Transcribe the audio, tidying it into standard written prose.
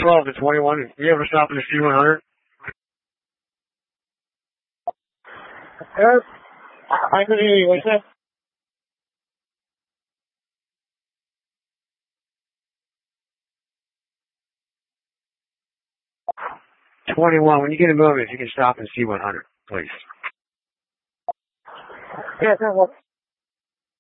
12 to 21. You ever stop in the C100? Yes. I can hear you. What's that? When you get a moment, you can stop in C100, please. Yes, that works.